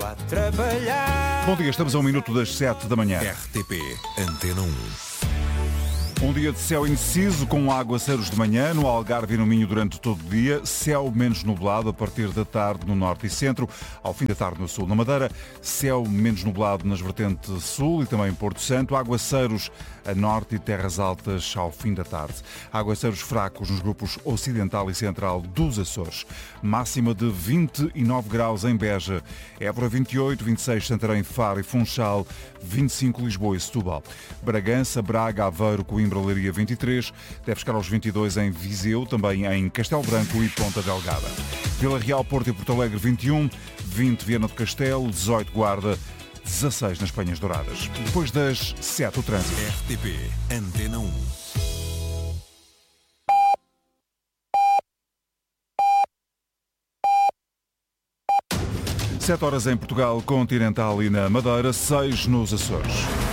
a trabalhar. Bom dia, estamos a 1 minuto das 7 da manhã. RTP Antena 1. Um dia de céu indeciso, com aguaceiros de manhã, no Algarve e no Minho durante todo o dia, céu menos nublado a partir da tarde no norte e centro, ao fim da tarde no sul. Na Madeira, céu menos nublado nas vertentes sul e também em Porto Santo, aguaceiros a norte e terras altas ao fim da tarde. Aguaceiros fracos nos grupos ocidental e central dos Açores. Máxima de 29 graus em Beja, Évora 28, 26 Santarém, Faro e Funchal, 25 Lisboa e Setúbal. Bragança, Braga, Aveiro, Coimbra, Leiria 23, deve chegar aos 22 em Viseu, também em Castelo Branco e Ponta Delgada. Vila Real, Porto e Porto Alegre 21, 20 Viana do Castelo, 18 Guarda, 16 nas Penhas Douradas. Depois das 7 o trânsito. RTP Antena 1. Sete horas em Portugal continental e na Madeira, 6 nos Açores.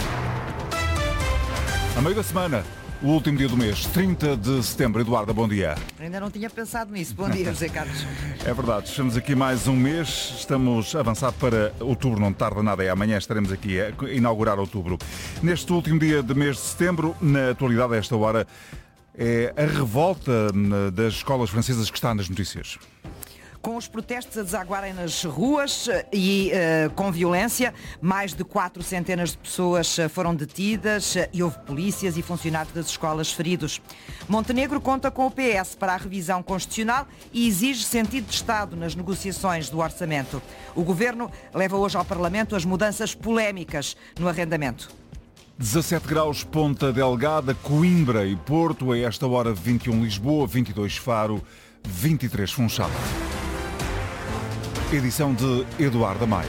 A meio da semana, o último dia do mês, 30 de setembro. Eduardo, bom dia. Ainda não tinha pensado nisso. Bom dia, José Carlos. É verdade, estamos aqui mais um mês, estamos avançados para outubro, não tarda nada, é amanhã estaremos aqui a inaugurar outubro. Neste último dia de mês de setembro, na atualidade a esta hora, é a revolta das escolas francesas que está nas notícias. Com os protestos a desaguarem nas ruas e com violência, mais de 400 de pessoas foram detidas e houve polícias e funcionários das escolas feridos. Montenegro conta com o PS para a revisão constitucional e exige sentido de Estado nas negociações do orçamento. O Governo leva hoje ao Parlamento as mudanças polémicas no arrendamento. 17 graus Ponta Delgada, Coimbra e Porto, a esta hora 21 Lisboa, 22 Faro, 23 Funchal. Edição de Eduardo Amaya.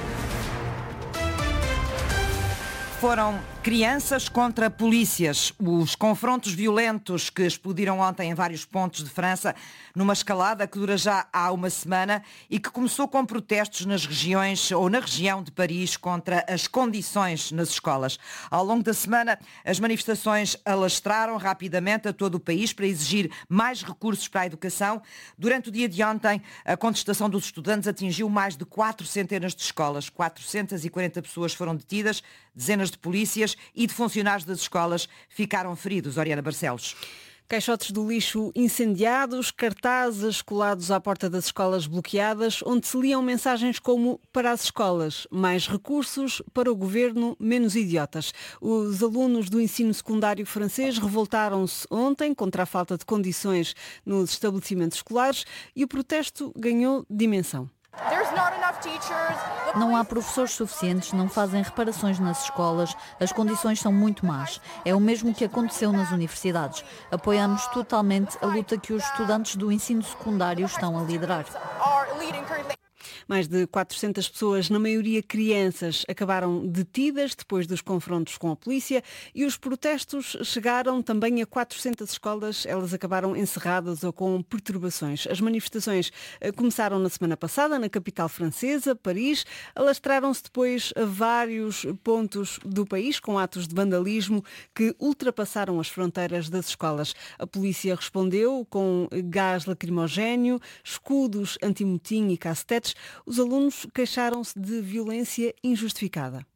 Foram crianças contra polícias. Os confrontos violentos que explodiram ontem em vários pontos de França, numa escalada que dura já há uma semana e que começou com protestos nas regiões ou na região de Paris contra as condições nas escolas. Ao longo da semana, as manifestações alastraram rapidamente a todo o país para exigir mais recursos para a educação. Durante o dia de ontem, a contestação dos estudantes atingiu mais de 400 de escolas. 440 pessoas foram detidas, dezenas de polícias e de funcionários das escolas ficaram feridos. Oriana Barcelos. Caixotes do lixo incendiados, cartazes colados à porta das escolas bloqueadas, onde se liam mensagens como para as escolas, mais recursos, para o governo, menos idiotas. Os alunos do ensino secundário francês revoltaram-se ontem contra a falta de condições nos estabelecimentos escolares e o protesto ganhou dimensão. Não há professores suficientes, não fazem reparações nas escolas, as condições são muito más. É o mesmo que aconteceu nas universidades. Apoiamos totalmente a luta que os estudantes do ensino secundário estão a liderar. Mais de 400 pessoas, na maioria crianças, acabaram detidas depois dos confrontos com a polícia e os protestos chegaram também a 400 escolas. Elas acabaram encerradas ou com perturbações. As manifestações começaram na semana passada na capital francesa, Paris. Alastraram-se depois a vários pontos do país com atos de vandalismo que ultrapassaram as fronteiras das escolas. A polícia respondeu com gás lacrimogéneo, escudos antimotim e cacetetes. Os alunos queixaram-se de violência injustificada.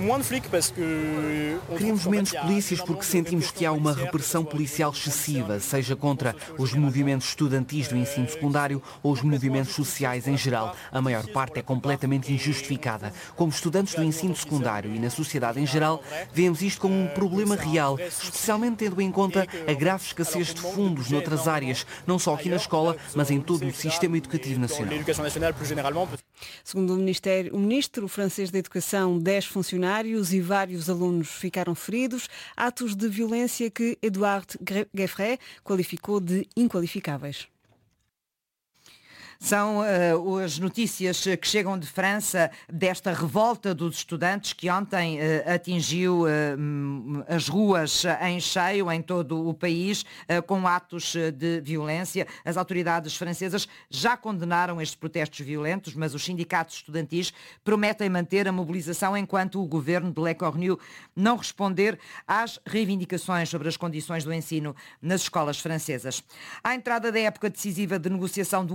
Queremos menos polícias porque sentimos que há uma repressão policial excessiva, seja contra os movimentos estudantis do ensino secundário ou os movimentos sociais em geral. A maior parte é completamente injustificada. Como estudantes do ensino secundário e na sociedade em geral, vemos isto como um problema real, especialmente tendo em conta a grave escassez de fundos noutras áreas, não só aqui na escola, mas em todo o sistema educativo nacional. Segundo o ministro francês da Educação, 10 funcionários e vários alunos ficaram feridos. Atos de violência que Edouard Geoffrey qualificou de inqualificáveis. São as notícias que chegam de França desta revolta dos estudantes que ontem atingiu as ruas em cheio em todo o país com atos de violência. As autoridades francesas já condenaram estes protestos violentos, mas os sindicatos estudantis prometem manter a mobilização enquanto o governo de Le Cornu não responder às reivindicações sobre as condições do ensino nas escolas francesas. À entrada da época decisiva de negociação do orçamento,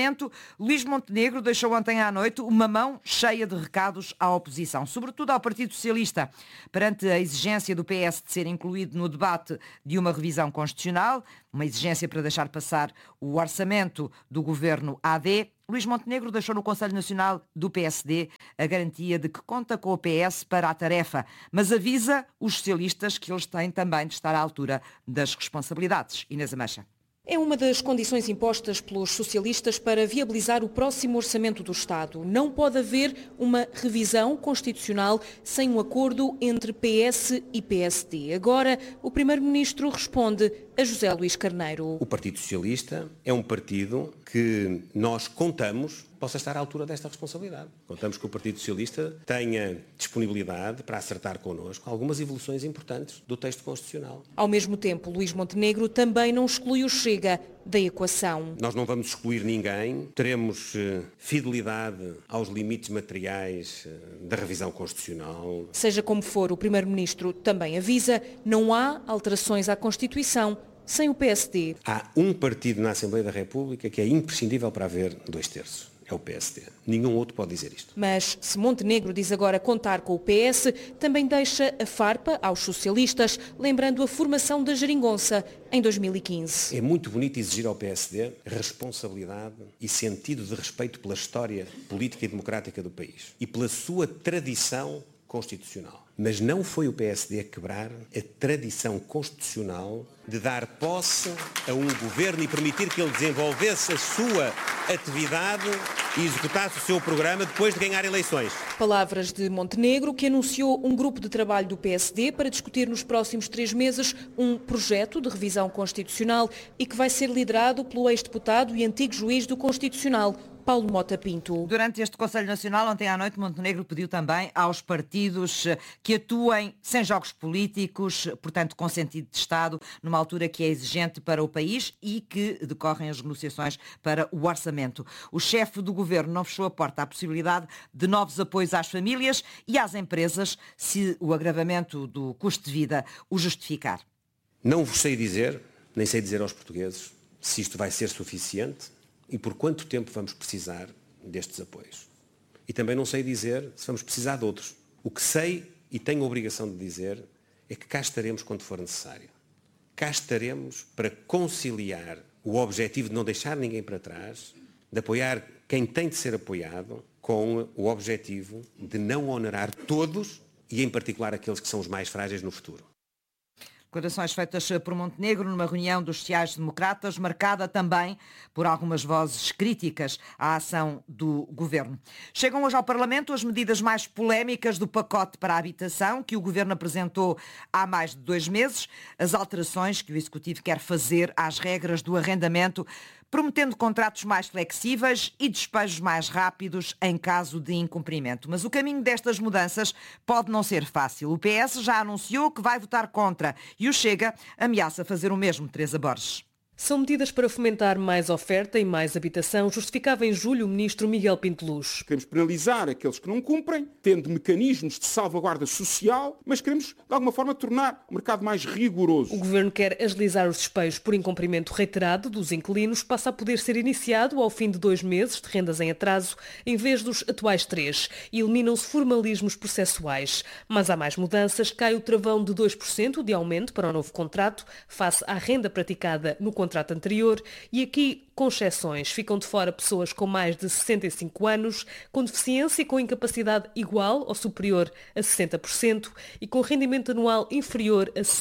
orçamento, Luís Montenegro deixou ontem à noite uma mão cheia de recados à oposição, sobretudo ao Partido Socialista, perante a exigência do PS de ser incluído no debate de uma revisão constitucional, uma exigência para deixar passar o orçamento do governo AD. Luís Montenegro deixou no Conselho Nacional do PSD a garantia de que conta com o PS para a tarefa, mas avisa os socialistas que eles têm também de estar à altura das responsabilidades. Inês Ameixa. É uma das condições impostas pelos socialistas para viabilizar o próximo orçamento do Estado. Não pode haver uma revisão constitucional sem um acordo entre PS e PSD. Agora, o Primeiro-Ministro responde a José Luís Carneiro. O Partido Socialista é um partido que nós contamos possa estar à altura desta responsabilidade. Contamos que o Partido Socialista tenha disponibilidade para acertar connosco algumas evoluções importantes do texto constitucional. Ao mesmo tempo, Luís Montenegro também não exclui o Chega da equação. Nós não vamos excluir ninguém, teremos fidelidade aos limites materiais da revisão constitucional. Seja como for, o Primeiro-Ministro também avisa, não há alterações à Constituição sem o PSD. Há um partido na Assembleia da República que é imprescindível para haver 2/3. É o PSD. Nenhum outro pode dizer isto. Mas se Montenegro diz agora contar com o PS, também deixa a farpa aos socialistas, lembrando a formação da Geringonça em 2015. É muito bonito exigir ao PSD responsabilidade e sentido de respeito pela história política e democrática do país e pela sua tradição constitucional. Mas não foi o PSD a quebrar a tradição constitucional de dar posse a um governo e permitir que ele desenvolvesse a sua atividade e executasse o seu programa depois de ganhar eleições. Palavras de Montenegro, que anunciou um grupo de trabalho do PSD para discutir nos próximos 3 meses um projeto de revisão constitucional e que vai ser liderado pelo ex-deputado e antigo juiz do Constitucional, Paulo Mota Pinto. Durante este Conselho Nacional, ontem à noite, Montenegro pediu também aos partidos que atuem sem jogos políticos, portanto com sentido de Estado, numa altura que é exigente para o país e que decorrem as negociações para o orçamento. O chefe do governo não fechou a porta à possibilidade de novos apoios às famílias e às empresas se o agravamento do custo de vida o justificar. Não vos sei dizer, nem sei dizer aos portugueses, se isto vai ser suficiente e por quanto tempo vamos precisar destes apoios. E também não sei dizer se vamos precisar de outros. O que sei e tenho a obrigação de dizer é que cá estaremos quando for necessário. Cá estaremos para conciliar o objetivo de não deixar ninguém para trás, de apoiar quem tem de ser apoiado, com o objetivo de não onerar todos e em particular aqueles que são os mais frágeis no futuro. Declarações feitas por Montenegro numa reunião dos sociais-democratas, marcada também por algumas vozes críticas à ação do governo. Chegam hoje ao Parlamento as medidas mais polémicas do pacote para a habitação que o governo apresentou há mais de 2 meses, as alterações que o Executivo quer fazer às regras do arrendamento, prometendo contratos mais flexíveis e despejos mais rápidos em caso de incumprimento. Mas o caminho destas mudanças pode não ser fácil. O PS já anunciou que vai votar contra e o Chega ameaça fazer o mesmo. Teresa Borges. São medidas para fomentar mais oferta e mais habitação, justificava em julho o ministro Miguel Pinto Luz. Queremos penalizar aqueles que não cumprem, tendo mecanismos de salvaguarda social, mas queremos, de alguma forma, tornar o mercado mais rigoroso. O governo quer agilizar os despejos por incumprimento reiterado dos inquilinos, passa a poder ser iniciado ao fim de 2 meses de rendas em atraso, em vez dos atuais 3, e eliminam-se formalismos processuais. Mas há mais mudanças, cai o travão de 2% de aumento para o novo contrato, face à renda praticada no contrato anterior, e aqui, com exceções, ficam de fora pessoas com mais de 65 anos, com deficiência e com incapacidade igual ou superior a 60% e com rendimento anual inferior a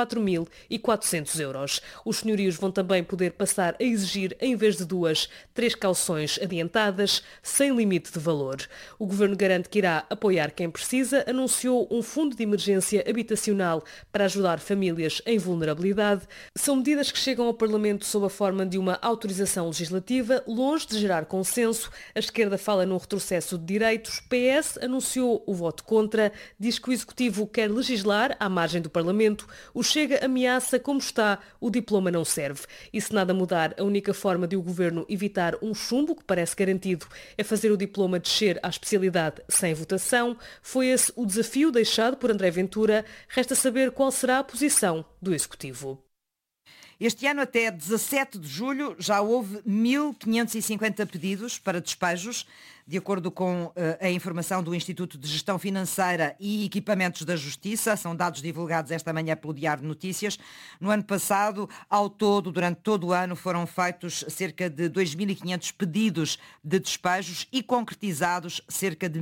64.400 euros. Os senhorios vão também poder passar a exigir, em vez de 2, 3 cauções adiantadas, sem limite de valor. O governo garante que irá apoiar quem precisa, anunciou um fundo de emergência habitacional para ajudar famílias em vulnerabilidade. São medidas que chegam ao Parlamento sob a forma de uma autorização legislativa, longe de gerar consenso. A esquerda fala num retrocesso de direitos. PS anunciou o voto contra, diz que o Executivo quer legislar à margem do Parlamento. O Chega ameaça, como está, o diploma não serve. E se nada mudar, a única forma de o Governo evitar um chumbo, que parece garantido, é fazer o diploma descer à especialidade sem votação. Foi esse o desafio deixado por André Ventura. Resta saber qual será a posição do Executivo. Este ano, até 17 de julho, já houve 1.550 pedidos para despejos, de acordo com a informação do Instituto de Gestão Financeira e Equipamentos da Justiça. São dados divulgados esta manhã pelo Diário de Notícias. No ano passado, ao todo, durante todo o ano, foram feitos cerca de 2.500 pedidos de despejos e concretizados cerca de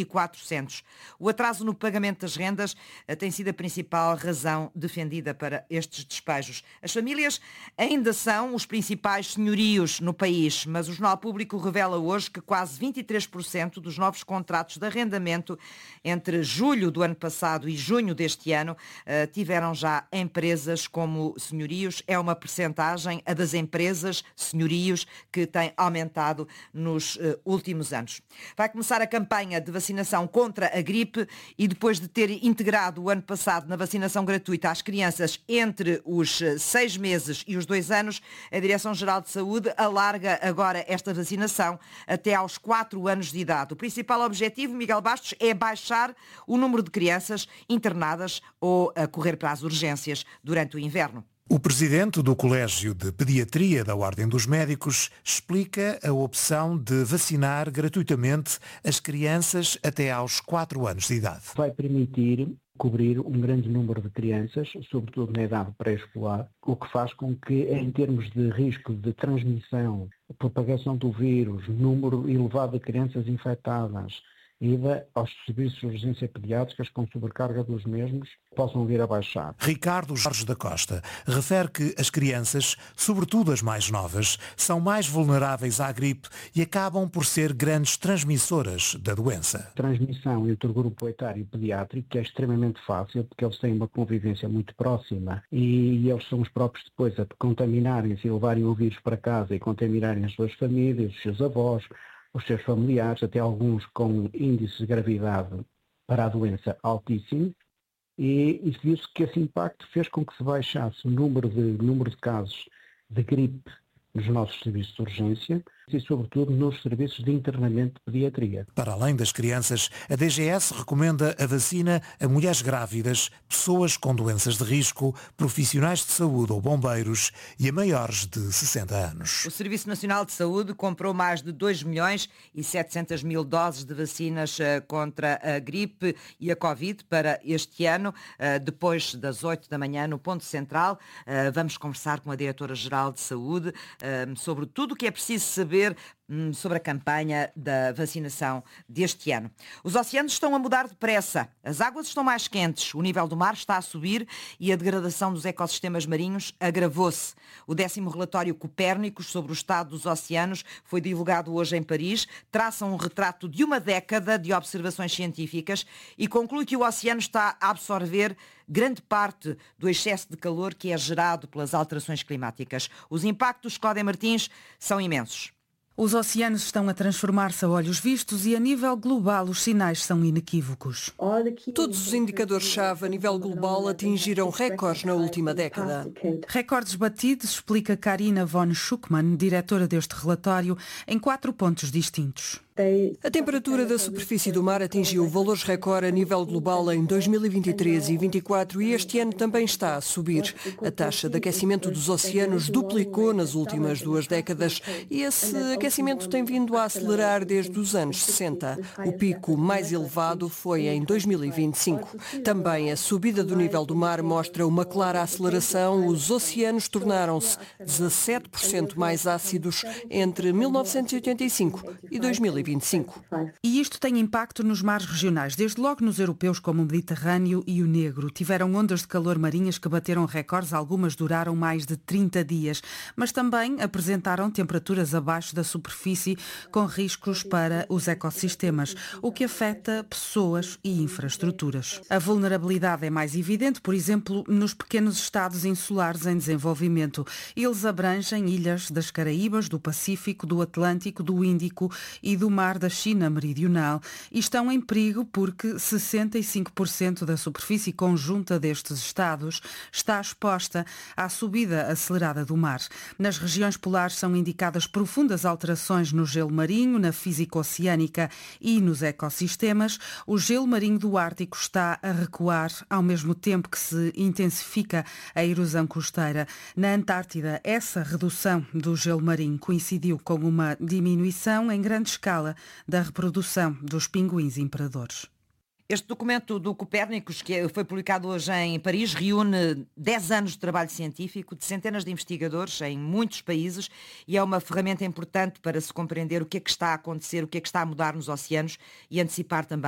1.400. O atraso no pagamento das rendas tem sido a principal razão defendida para estes despejos. As famílias ainda são os principais senhorios no país, mas o Jornal Público revela hoje que quase 23% dos novos contratos de arrendamento entre julho do ano passado e junho deste ano tiveram já empresas como senhorios. É uma percentagem, a das empresas senhorios, que tem aumentado nos últimos anos. Vai começar a campanha de vacinação contra a gripe e depois de ter integrado o ano passado na vacinação gratuita às crianças entre os 6 meses e os 2 anos, a Direção-Geral de Saúde alarga agora esta vacinação até aos 4 anos de idade. O principal objetivo, Miguel Bastos, é baixar o número de crianças internadas ou a correr para as urgências durante o inverno. O presidente do Colégio de Pediatria da Ordem dos Médicos explica a opção de vacinar gratuitamente as crianças até aos 4 anos de idade. Vai permitir cobrir um grande número de crianças, sobretudo na idade pré-escolar, o que faz com que, em termos de risco de transmissão, propagação do vírus, número elevado de crianças infectadas, ida aos serviços de urgência pediátricas com sobrecarga dos mesmos, possam vir a baixar. Ricardo Jorge da Costa refere que as crianças, sobretudo as mais novas, são mais vulneráveis à gripe e acabam por ser grandes transmissoras da doença. A transmissão entre o grupo etário pediátrico é extremamente fácil, porque eles têm uma convivência muito próxima e eles são os próprios depois a contaminarem-se e levarem o vírus para casa e contaminarem as suas famílias, os seus avós, os seus familiares, até alguns com índices de gravidade para a doença altíssimo, e isso viu-se que esse impacto fez com que se baixasse o número de casos de gripe nos nossos serviços de urgência e, sobretudo, nos serviços de internamento de pediatria. Para além das crianças, a DGS recomenda a vacina a mulheres grávidas, pessoas com doenças de risco, profissionais de saúde ou bombeiros e a maiores de 60 anos. O Serviço Nacional de Saúde comprou mais de 2.700.000 doses de vacinas contra a gripe e a Covid para este ano, depois das 8 da manhã no Ponto Central. Vamos conversar com a Diretora-Geral de Saúde sobre tudo o que é preciso saber sobre a campanha da vacinação deste ano. Os oceanos estão a mudar depressa, as águas estão mais quentes, o nível do mar está a subir e a degradação dos ecossistemas marinhos agravou-se. O 10º relatório Copérnicos sobre o estado dos oceanos foi divulgado hoje em Paris, traça um retrato de uma década de observações científicas e conclui que o oceano está a absorver grande parte do excesso de calor que é gerado pelas alterações climáticas. Os impactos, Cláudia Martins, são imensos. Os oceanos estão a transformar-se a olhos vistos e a nível global os sinais são inequívocos. Todos os indicadores-chave a nível global atingiram recordes na última década. Recordes batidos, explica Karina von Schuckmann, diretora deste relatório, em 4 pontos distintos. A temperatura da superfície do mar atingiu valores recorde a nível global em 2023 e 2024 e este ano também está a subir. A taxa de aquecimento dos oceanos duplicou nas últimas 2 décadas e esse aquecimento tem vindo a acelerar desde os anos 60. O pico mais elevado foi em 2025. Também a subida do nível do mar mostra uma clara aceleração. Os oceanos tornaram-se 17% mais ácidos entre 1985 e 2025. E isto tem impacto nos mares regionais, desde logo nos europeus como o Mediterrâneo e o Negro. Tiveram ondas de calor marinhas que bateram recordes, algumas duraram mais de 30 dias, mas também apresentaram temperaturas abaixo da superfície com riscos para os ecossistemas, o que afeta pessoas e infraestruturas. A vulnerabilidade é mais evidente, por exemplo, nos pequenos estados insulares em desenvolvimento. Eles abrangem ilhas das Caraíbas, do Pacífico, do Atlântico, do Índico e do mar da China Meridional e estão em perigo porque 65% da superfície conjunta destes estados está exposta à subida acelerada do mar. Nas regiões polares são indicadas profundas alterações no gelo marinho, na física oceânica e nos ecossistemas. O gelo marinho do Ártico está a recuar ao mesmo tempo que se intensifica a erosão costeira. Na Antártida, essa redução do gelo marinho coincidiu com uma diminuição em grande escala da reprodução dos pinguins imperadores. Este documento do Copérnicos, que foi publicado hoje em Paris, reúne 10 anos de trabalho científico de centenas de investigadores em muitos países e é uma ferramenta importante para se compreender o que é que está a acontecer, o que é que está a mudar nos oceanos e antecipar também